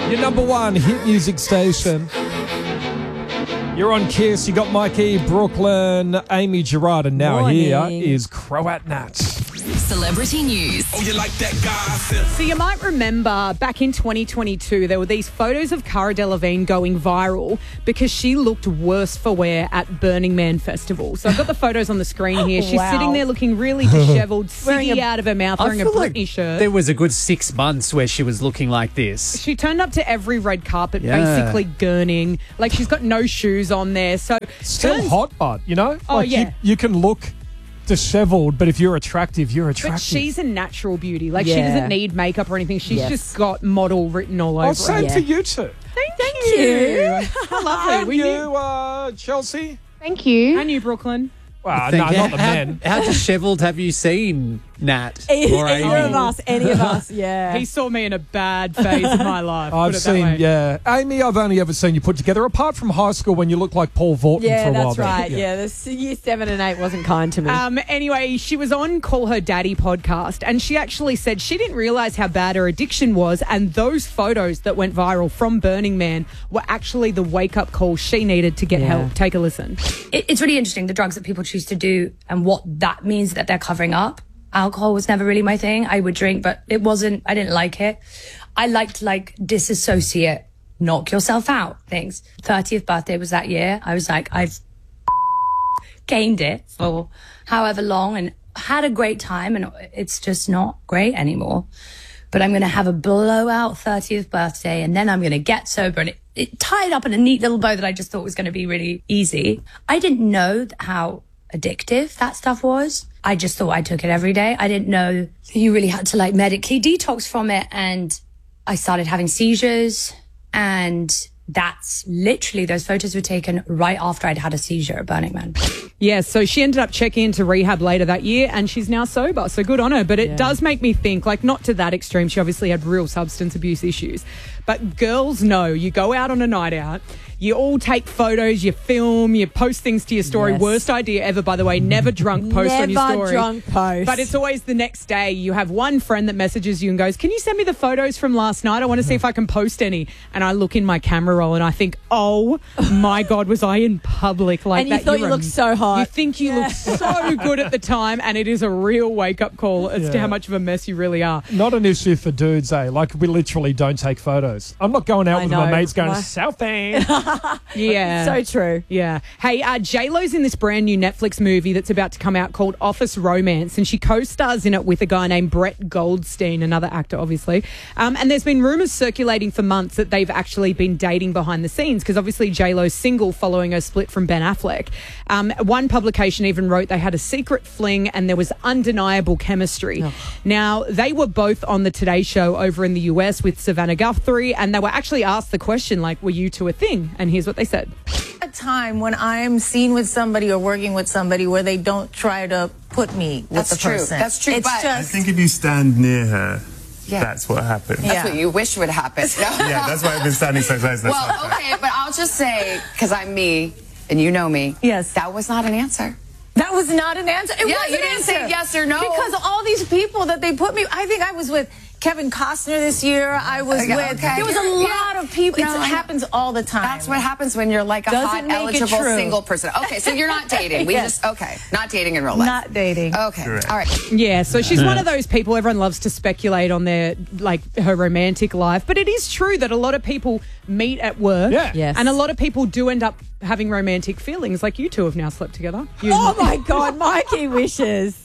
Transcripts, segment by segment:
Your number one hit music station. You're on Kiss. You got Mikey, Brooklyn, Amy Gerard, and now here is Croat Nat. Celebrity news. Oh, you like that gossip? So you might remember back in 2022, there were these photos of Cara Delevingne going viral because she looked worse for wear at Burning Man Festival. So I've got the photos on the screen here. She's sitting there looking really dishevelled, ciggy out of her mouth, wearing a Britney shirt. There was a good 6 months where she was looking like this. She turned up to every red carpet, basically gurning. Like she's got no shoes on there. So Still hot, but, you know? Oh, yeah. You can look disheveled, but if you're attractive, you're attractive. But she's a natural beauty. Like, she doesn't need makeup or anything. She's just got model written all over her. Same for you two. Thank you. How lovely. And you, Chelsea? Thank you. And you, Brooklyn. Well, no, not the men. How dishevelled have you seen Nat or Any Amy? of us, yeah. He saw me in a bad phase of my life. I've put it that way. seen, Amy, I've only ever seen you put together, apart from high school when you looked like Paul Vorton for a while. That's right. Yeah, this year 7 and 8 wasn't kind to me. Anyway, she was on Call Her Daddy podcast, and she actually said she didn't realise how bad her addiction was, and those photos that went viral from Burning Man were actually the wake-up call she needed to get help. Take a listen. It's really interesting, the drugs that people choose to do and what that means that they're covering up. Alcohol was never really my thing. I would drink, but I didn't like it. I liked disassociate, knock yourself out things. 30th birthday was that year. I was like, I've gained it for however long and had a great time, and it's just not great anymore. But I'm going to have a blowout 30th birthday, and then I'm going to get sober. And it tied up in a neat little bow that I just thought was going to be really easy. I didn't know how addictive that stuff was. I just thought I took it every day. I didn't know that you really had to medically detox from it. And I started having seizures, and that's literally, those photos were taken right after I'd had a seizure at Burning Man. Yeah, so she ended up checking into rehab later that year, and she's now sober, so good on her. But it does make me think, not to that extreme, she obviously had real substance abuse issues. But girls know, you go out on a night out, you all take photos, you film, you post things to your story. Yes. Worst idea ever, by the way. Never drunk post on your story. Never drunk post. But it's always the next day. You have one friend that messages you and goes, can you send me the photos from last night? I want to see if I can post any. And I look in my camera roll and I think, oh my God, was I in public like and that? you thought you looked so hot. You think you look so good at the time, and it is a real wake-up call as to how much of a mess you really are. Not an issue for dudes, eh? We literally don't take photos. I'm not going out with my mates going, selfie. Yeah. So true. Yeah. Hey, J-Lo's in this brand new Netflix movie that's about to come out called Office Romance, and she co-stars in it with a guy named Brett Goldstein, another actor, obviously. And there's been rumours circulating for months that they've actually been dating behind the scenes, because obviously J-Lo's single following her split from Ben Affleck. One publication even wrote they had a secret fling and there was undeniable chemistry. Now, they were both on the Today Show over in the US with Savannah Guthrie, and they were actually asked the question, were you two a thing? And here's what they said. A time when I'm seen with somebody or working with somebody where they don't try to put me with the person. That's true. It's But I think if you stand near her, Yeah. that's what happens. That's what you wish would happen. No. Yeah, that's why I've been standing so close. Well, okay, but I'll just say, because I'm me, and you know me. Yes. That was not an answer. That was not an answer. It was you an didn't answer. say yes or no. Because all these people that they put me, I think I was with Kevin Costner this year. I was with, there was a lot of people. No, it happens all the time. That's what happens when you're like a Doesn't hot, make it eligible, true. single person. Okay, so you're not dating. We Yes. not dating in real life. Not dating. Okay, Correct. all right. Yeah, so she's one of those people, everyone loves to speculate on their, her romantic life. But it is true that a lot of people meet at work. Yeah. Yes. And a lot of people do end up having romantic feelings, like you two have now slept together. Oh my God, Mikey wishes.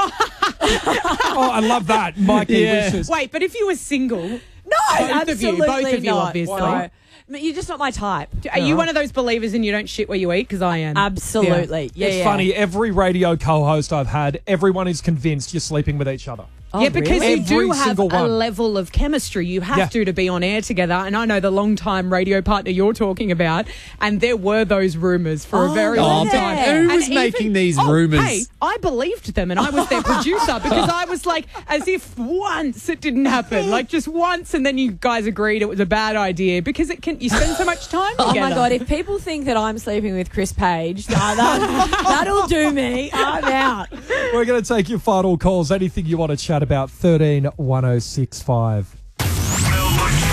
Oh, I love that. Mikey wishes. Wait, but if you were single, No, both of you, absolutely not. obviously. No. You're just not my type. Are you one of those believers in you don't shit where you eat? Because I am. Absolutely. Yeah. It's funny, every radio co-host I've had, everyone is convinced you're sleeping with each other. Oh, Yeah, because really? you do Every have single a one. level of chemistry. You have Yeah. to be on air together. And I know the long-time radio partner you're talking about, and there were those rumours for a very long there? time. Who And was making these rumours? Hey, I believed them, and I was their producer because I was like, as if once it didn't happen, just once, and then you guys agreed it was a bad idea because you spend so much time together. Oh my God, if people think that I'm sleeping with Chris Page, that'll do me. I'm out. We're going to take your final calls. Anything you want to chat about, 13 1065. Melbourne traffic.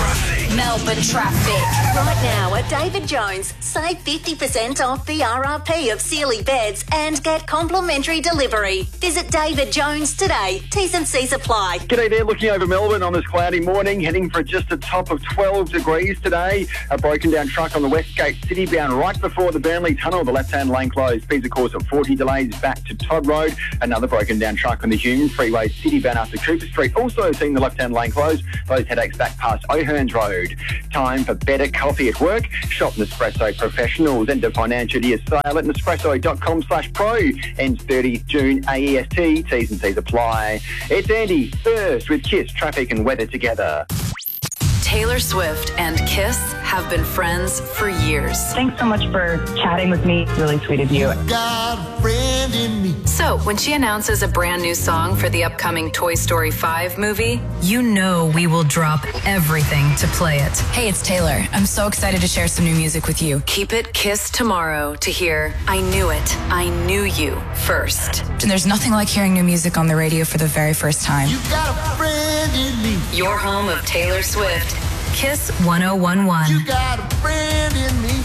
Melbourne traffic. Right now at David Jones, save 50% off the RRP of Sealy beds and get complimentary delivery. Visit David Jones today. T's and C's apply. G'day there, looking over Melbourne on this cloudy morning, heading for just a top of 12 degrees today. A broken down truck on the Westgate City bound right before the Burnley Tunnel, the left-hand lane closed. Speeds, of course, at 40 delays back to Todd Road. Another broken down truck on the Hume Freeway City bound after Cooper Street. Also seeing the left-hand lane closed. Those headaches back past O'Hearns Road. Time for better coffee at work. Shop Nespresso Professionals. End of financial year sale at Nespresso.com/pro. Ends 30th June AEST. T's and C's apply. It's Andy first with Kiss, traffic and weather together. Taylor Swift and Kiss have been friends for years. Thanks so much for chatting with me. Really sweet of you. Got a friend in me. So, when she announces a brand new song for the upcoming Toy Story 5 movie, you know we will drop everything to play it. Hey, it's Taylor. I'm so excited to share some new music with you. Keep it Kiss tomorrow to hear I Knew It, I Knew You first. And there's nothing like hearing new music on the radio for the very first time. You got a friend in me. Your home of Taylor Swift. Kiss 1011. You got a friend in me.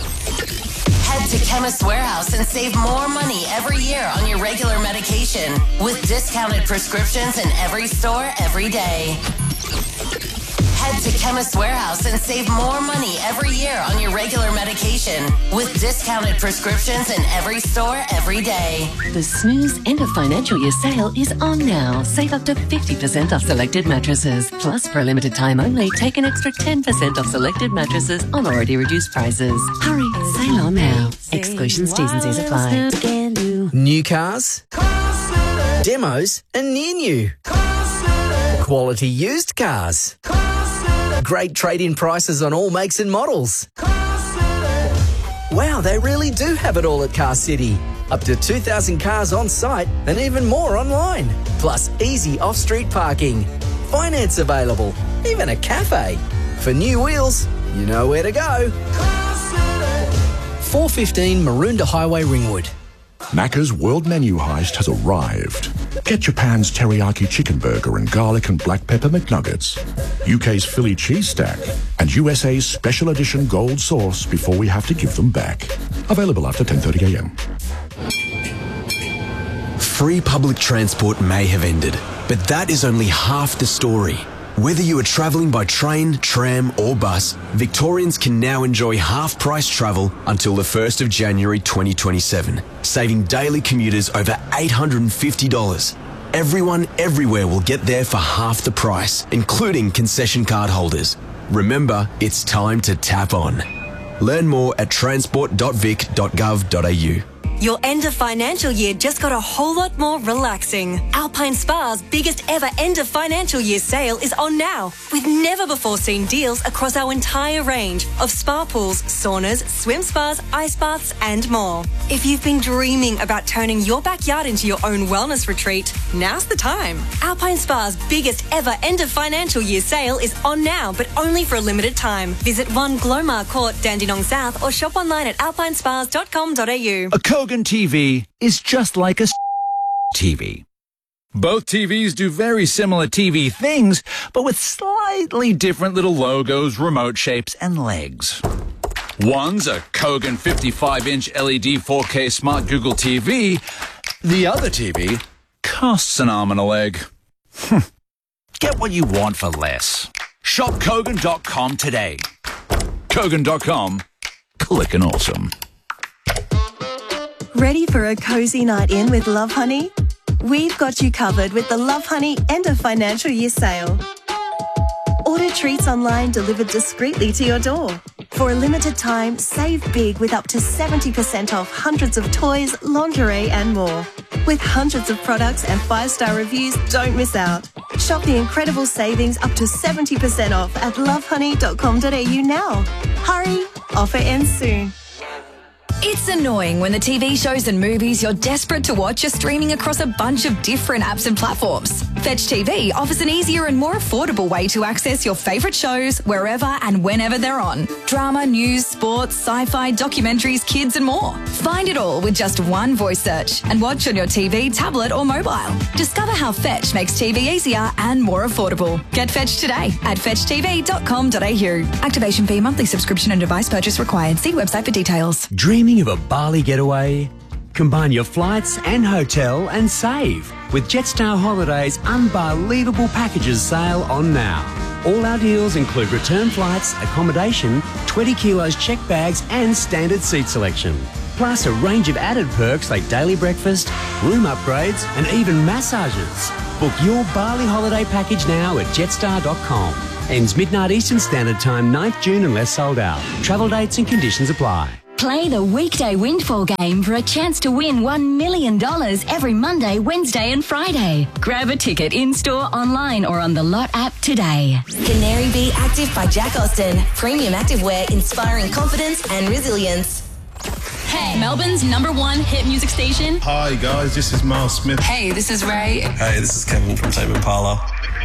Head to Chemist Warehouse and save more money every year on your regular medication with discounted prescriptions in every store every day. Head to Chemist Warehouse and save more money every year on your regular medication with discounted prescriptions in every store every day. The Snooze end of financial year sale is on now. Save up to 50% off selected mattresses. Plus, for a limited time only, take an extra 10% off selected mattresses on already reduced prices. Hurry, sale on now. Exclusions, T's and C's apply. New cars, demos and near new. Quality used cars. Great trade-in prices on all makes and models. Wow, they really do have it all at Car City. Up to 2,000 cars on site and even more online. Plus easy off-street parking. Finance available. Even a cafe. For new wheels, you know where to go. 415 Maroondah Highway, Ringwood. Macca's World Menu Heist has arrived. Get Japan's teriyaki chicken burger and garlic and black pepper McNuggets, UK's Philly cheese stack, and USA's special edition gold sauce before we have to give them back. Available after 10:30 a.m. Free public transport may have ended, but that is only half the story. Whether you are travelling by train, tram or bus, Victorians can now enjoy half-price travel until the 1st of January 2027, saving daily commuters over $850. Everyone, everywhere will get there for half the price, including concession card holders. Remember, it's time to tap on. Learn more at transport.vic.gov.au. Your end of financial year just got a whole lot more relaxing. Alpine Spa's biggest ever end of financial year sale is on now, with never before seen deals across our entire range of spa pools, saunas, swim spas, ice baths and more. If you've been dreaming about turning your backyard into your own wellness retreat, now's the time. Alpine Spa's biggest ever end of financial year sale is on now, but only for a limited time. Visit 1 Glomar Court, Dandenong South or shop online at alpinespas.com.au. A Kogan TV is just like a TV. Both TVs do very similar TV things, but with slightly different little logos, remote shapes, and legs. One's a Kogan 55-inch LED 4K smart Google TV. The other TV costs an arm and a leg. Get what you want for less. Shop Kogan.com today. Kogan.com. Click and awesome. Ready for a cozy night in with Love Honey? We've got you covered with the Love Honey end of financial year sale. Order treats online delivered discreetly to your door. For a limited time, save big with up to 70% off hundreds of toys, lingerie and more. With hundreds of products and 5-star reviews, don't miss out. Shop the incredible savings up to 70% off at lovehoney.com.au now. Hurry, offer ends soon. It's annoying when the TV shows and movies you're desperate to watch are streaming across a bunch of different apps and platforms. Fetch TV offers an easier and more affordable way to access your favourite shows wherever and whenever they're on. Drama, news, sports, sci-fi, documentaries, kids and more. Find it all with just one voice search and watch on your TV, tablet or mobile. Discover how Fetch makes TV easier and more affordable. Get Fetch today at fetchtv.com.au. Activation fee, monthly subscription and device purchase required. See website for details. Dreaming of a Bali getaway? Combine your flights and hotel and save with Jetstar Holidays' unbelievable packages sale on now. All our deals include return flights, accommodation, 20 kilos checked bags and standard seat selection. Plus a range of added perks like daily breakfast, room upgrades and even massages. Book your Bali holiday package now at jetstar.com. Ends midnight Eastern Standard Time, 9th June unless sold out. Travel dates and conditions apply. Play the weekday windfall game for a chance to win $1 million every Monday, Wednesday and Friday. Grab a ticket in-store, online or on the Lot app today. Canary Bee Active by Jack Austin. Premium activewear inspiring confidence and resilience. Hey, Melbourne's #1 hit music station. Hi guys, this is Miles Smith. Hey, this is Ray. Hey, this is Kevin from Tame Impala.